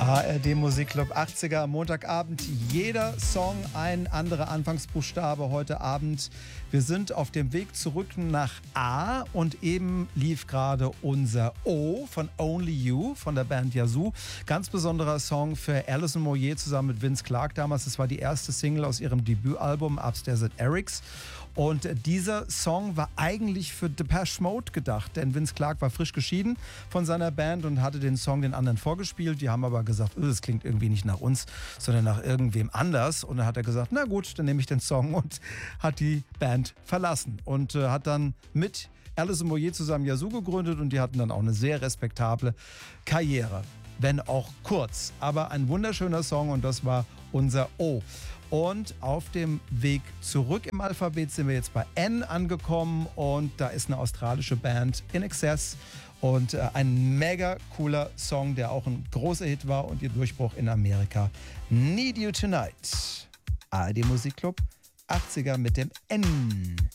ARD Musikclub 80er am Montagabend. Jeder Song ein anderer Anfangsbuchstabe heute Abend. Wir sind auf dem Weg zurück nach A und eben lief gerade unser O von Only You von der Band Yazoo. Ganz besonderer Song für Alison Moyet zusammen mit Vince Clarke damals. Das war die erste Single aus ihrem Debütalbum Upstairs at Eric's. Und dieser Song war eigentlich für Depeche Mode gedacht, denn Vince Clarke war frisch geschieden von seiner Band und hatte den Song den anderen vorgespielt. Die haben aber gesagt, das klingt irgendwie nicht nach uns, sondern nach irgendwem anders. Und dann hat er gesagt, na gut, dann nehme ich den Song und hat die Band verlassen. Und hat dann mit Alison Moyet zusammen Yazoo gegründet und die hatten dann auch eine sehr respektable Karriere. Wenn auch kurz, aber ein wunderschöner Song und das war unser O. Und auf dem Weg zurück im Alphabet sind wir jetzt bei N angekommen und da ist eine australische Band, INXS, und ein mega cooler Song, der auch ein großer Hit war und ihr Durchbruch in Amerika. Need You Tonight. ARD Musikclub 80er mit dem N.